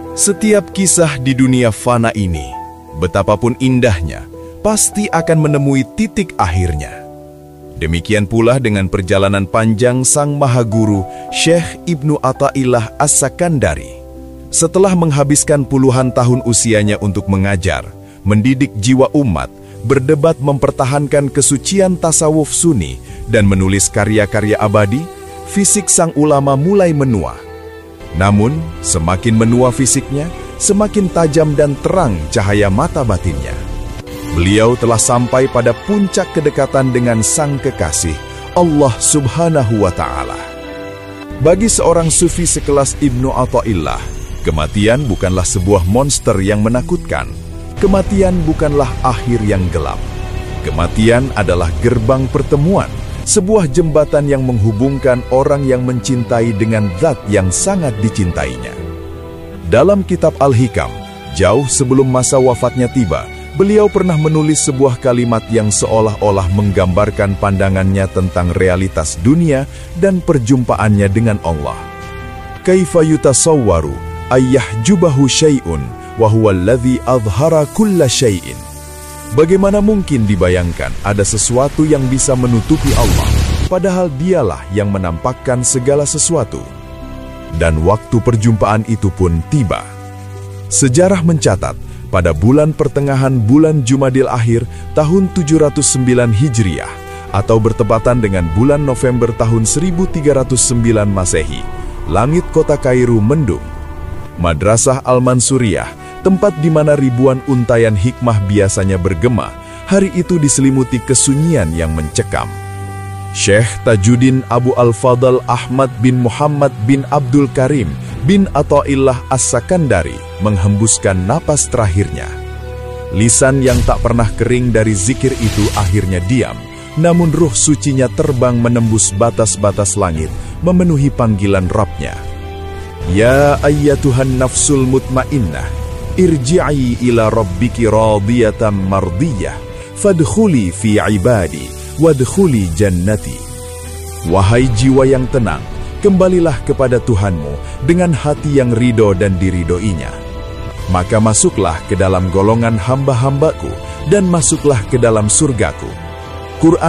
Setiap kisah di dunia fana ini, betapapun indahnya, pasti akan menemui titik akhirnya. Demikian pula dengan perjalanan panjang sang mahaguru Syekh Ibnu Athaillah As-Sakandari. Setelah menghabiskan puluhan tahun usianya untuk mengajar, mendidik jiwa umat, berdebat mempertahankan kesucian tasawuf Sunni, dan menulis karya-karya abadi, fisik sang ulama mulai menua. Namun, semakin menua fisiknya, semakin tajam dan terang cahaya mata batinnya. Beliau telah sampai pada puncak kedekatan dengan sang kekasih, Allah Subhanahu wa Ta'ala. Bagi seorang sufi sekelas Ibnu Athaillah, kematian bukanlah sebuah monster yang menakutkan. Kematian bukanlah akhir yang gelap. Kematian adalah gerbang pertemuan, sebuah jembatan yang menghubungkan orang yang mencintai dengan zat yang sangat dicintainya. Dalam kitab Al-Hikam, jauh sebelum masa wafatnya tiba, beliau pernah menulis sebuah kalimat yang seolah-olah menggambarkan pandangannya tentang realitas dunia dan perjumpaannya dengan Allah. Kaifa yutasawwaru ayyahjubahu syai'un wa huwa alladhi adhara kulla syai'in. Bagaimana mungkin dibayangkan ada sesuatu yang bisa menutupi Allah, padahal dialah yang menampakkan segala sesuatu. Dan waktu perjumpaan itu pun tiba. Sejarah mencatat, pada bulan pertengahan bulan Jumadil Akhir tahun 709 Hijriah atau bertepatan dengan bulan November tahun 1309 Masehi, langit kota Kairo mendung. Madrasah Al-Mansuriyah, tempat di mana ribuan untayan hikmah biasanya bergema, hari itu diselimuti kesunyian yang mencekam. Syekh Tajuddin Abu Al-Fadl Ahmad bin Muhammad bin Abdul Karim bin Athaillah As-Sakandari menghembuskan napas terakhirnya. Lisan yang tak pernah kering dari zikir itu akhirnya diam, namun ruh sucinya terbang menembus batas-batas langit, memenuhi panggilan Rabb-Nya. Ya ayyatuhan nafsul mutmainnah, irji'i ila rabbiki radiyatan mardiyah, fadkhuli fi ibadi, wadkhuli jannati. Wahai jiwa yang tenang, kembalilah kepada Tuhanmu dengan hati yang ridho dan diridhoinya. Maka masuklah ke dalam golongan hamba-hambaku dan masuklah ke dalam surgaku. Quran